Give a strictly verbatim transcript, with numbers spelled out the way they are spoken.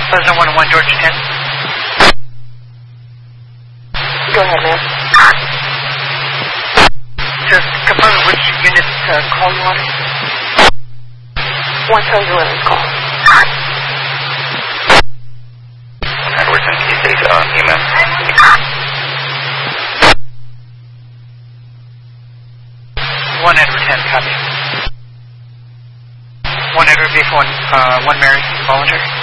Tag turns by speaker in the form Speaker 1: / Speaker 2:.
Speaker 1: Pleasant one one Georgia ten.
Speaker 2: Go ahead, ma'am.
Speaker 1: Just confirm which unit uh, call you on.
Speaker 2: one seven zero eleven call.
Speaker 3: Edwards and T six, uh, email.
Speaker 1: one Edward ten, copy. one Edward, vehicle one, uh, one Mary, volunteer.